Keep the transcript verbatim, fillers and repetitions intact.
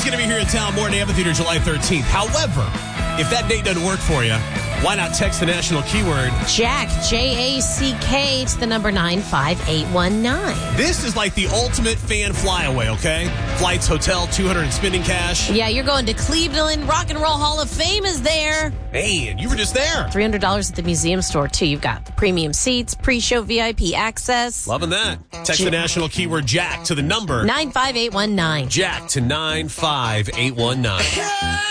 going to be here in town, Morton Amphitheater, July thirteenth. However, if that date doesn't work for you, why not text the national keyword Jack, J A C K, to the number nine five eight one nine. This is like the ultimate fan flyaway, okay? Flights, hotel, two hundred in spending cash. Yeah, you're going to Cleveland. Rock and Roll Hall of Fame is there. Man, you were just there. three hundred dollars at the museum store, too. You've got the premium seats, pre-show V I P access. Loving that. Text J- the national keyword Jack to the number nine five eight one nine. Jack to nine five eight one nine.